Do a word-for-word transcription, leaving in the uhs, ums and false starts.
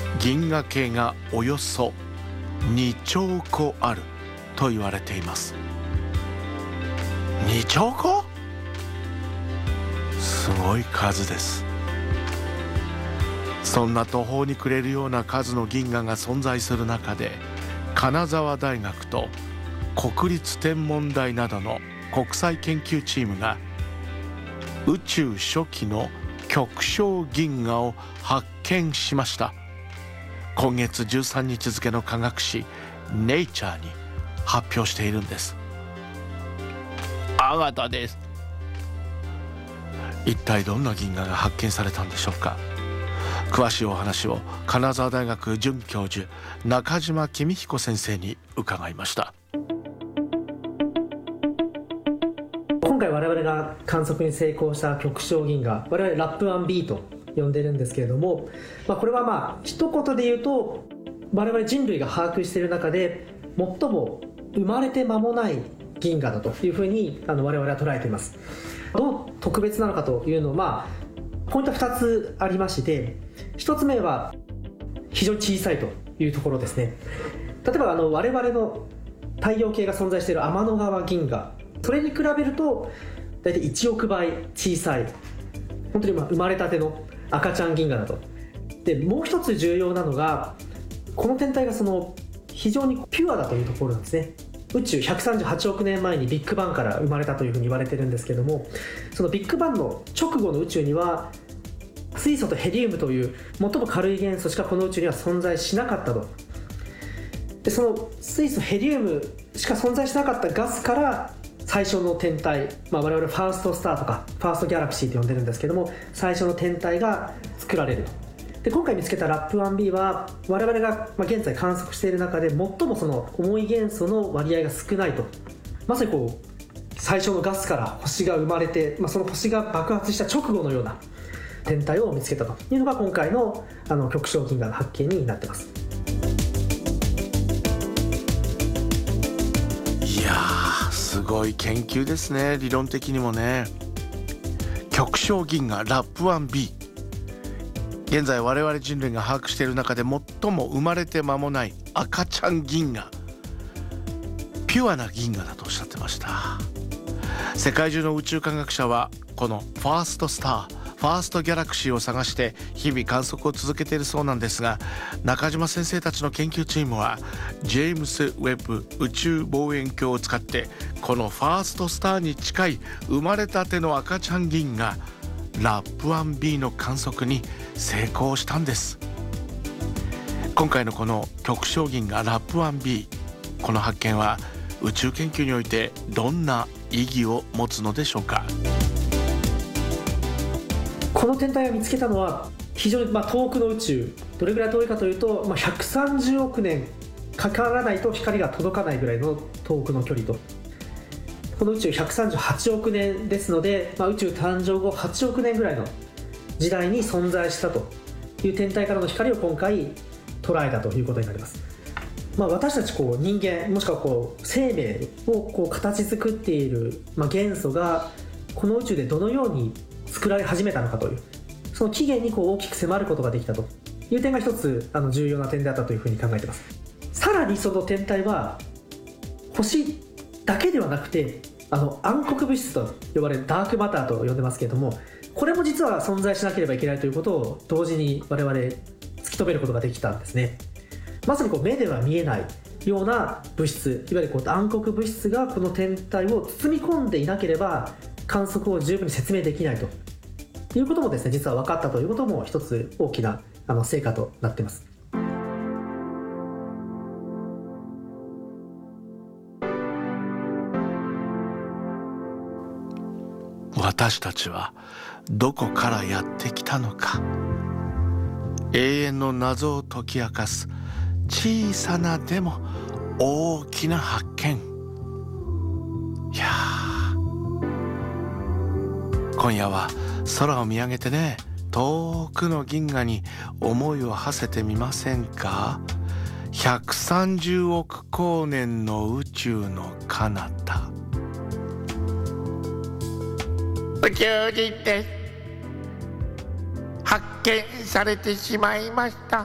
銀河系がおよそにちょうこあると言われています。にちょうこ？すごい数です。そんな途方に暮れるような数の銀河が存在する中で、金沢大学と国立天文台などの国際研究チームが宇宙初期の極小銀河を発見しました。今月じゅうさんにち付の科学誌ネイチャーに発表しているんです。アガタです。一体どんな銀河が発見されたんでしょうか。詳しいお話を金沢大学准教授中島公彦先生に伺いました。 今回我々が観測に成功した極小銀河、我々ラップ ワンビー と呼んでるんですけれども、まあ、これはまあ一言で言うと、我々人類が把握している中で最も生まれて間もない銀河だというふうにあの我々は捉えています。どう特別なのかというのを、まあ、ポイントふたつありまして、ひとつめは非常に小さいというところですね。例えばあの我々の太陽系が存在している天の川銀河、それに比べると大体いちおくばい小さい、本当にまあ生まれたての赤ちゃん銀河だと。でもう一つ重要なのが、この天体がその非常にピュアだというところなんですね。宇宙ひゃくさんじゅうはちおくねんまえにビッグバンから生まれたというふうに言われてるんですけども、そのビッグバンの直後の宇宙には水素とヘリウムという最も軽い元素しかこの宇宙には存在しなかったと。でその水素ヘリウムしか存在しなかったガスから最初の天体、まあ、我々ファーストスターとかファーストギャラクシーと呼んでるんですけども、最初の天体が作られる。で今回見つけたラップ ワンビー は我々が現在観測している中で最もその重い元素の割合が少ないと。まさにこう最初のガスから星が生まれて、まあ、その星が爆発した直後のような天体を見つけたというのが今回 の, あの極小銀河の発見になってます。 いやー、すごい研究ですね。理論的にもね。極小銀河ラップ ワンビー、現在我々人類が把握している中で最も生まれて間もない赤ちゃん銀河、ピュアな銀河だとおっしゃってました。世界中の宇宙科学者はこのファーストスター、ファーストギャラクシーを探して日々観測を続けているそうなんですが、中島先生たちの研究チームはジェームス・ウェッブ宇宙望遠鏡を使ってこのファーストスターに近い生まれたての赤ちゃん銀河ラップ ワンビー の観測に成功したんです。今回のこの極小銀河ラップ ワンビー、 この発見は宇宙研究においてどんな意義を持つのでしょうか。 この天体を見つけたのは非常にまあ遠くの宇宙、どれぐらい遠いかというと、まあ、ひゃくさんじゅうおくねんかからないと光が届かないぐらいの遠くの距離と。この宇宙ひゃくさんじゅうはちおくねんですので、まあ、宇宙誕生後はちおくねんぐらいの時代に存在したという天体からの光を今回捉えたということになります。まあ、私たちこう人間もしくはこう生命をこう形作っている、まあ、元素がこの宇宙でどのように作られ始めたのかという、その起源にこう大きく迫ることができたという点が一つあの重要な点であったというふうに考えています。さらにその天体は星だけではなくて、あの暗黒物質と呼ばれるダークマターと呼んでますけれども、これも実は存在しなければいけないということを同時に我々突き止めることができたんですね。まさにこう目では見えないような物質、いわゆるこう暗黒物質がこの天体を包み込んでいなければ観測を十分に説明できないということもですね、実は分かったということも一つ大きなあの成果となっています。 私たちはどこからやってきたのか、永遠の謎を解き明かす小さなでも大きな発見。いや今夜は空を見上げてね、遠くの銀河に思いを馳せてみませんか。ひゃくさんじゅうおくこうねんの宇宙の彼方。宇宙人です。発見されてしまいました。